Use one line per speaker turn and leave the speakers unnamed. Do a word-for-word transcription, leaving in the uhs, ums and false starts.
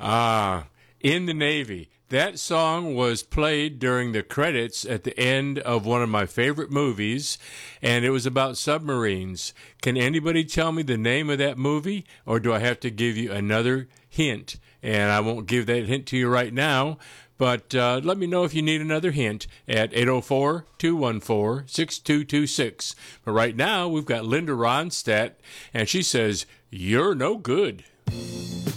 Ah, in the Navy. That song was played during the credits at the end of one of my favorite movies, and it was about submarines. Can anybody tell me the name of that movie, or do I have to give you another hint? And I won't give that hint to you right now, but uh, let me know if you need another hint at eight oh four, two one four, six two two six. But right now, we've got Linda Ronstadt, and she says, "You're no good."